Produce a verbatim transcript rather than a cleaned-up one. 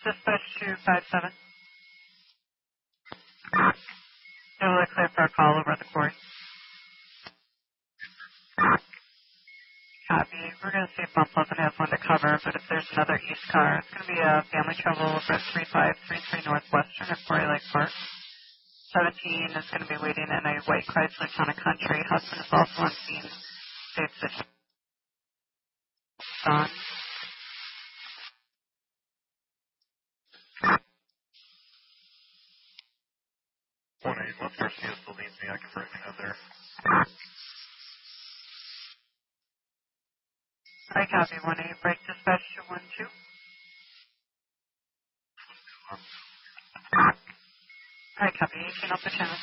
Dispatch two five seven. Totally clear for a call over at the quarry. Copy. We're going to see if Mount Pleasant has one to cover, but if there's another east car, it's going to be a family travel over at three five three three Northwestern at Quarry Lake Park. seventeen is going to be waiting in a white Chrysler Town and Country. Husband is also on scene. States that son. one eight, West Garcia still needs me. I can bring me out there. I copy. one eight. Break dispatch two one two. I copy. eighteen up the channel.